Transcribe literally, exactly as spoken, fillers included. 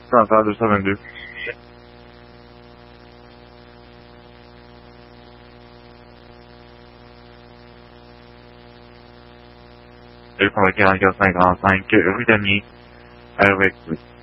Pronto, ela está vendo. Il faudrait qu'il y ait un cinquante-cinq rue d'Amiens avec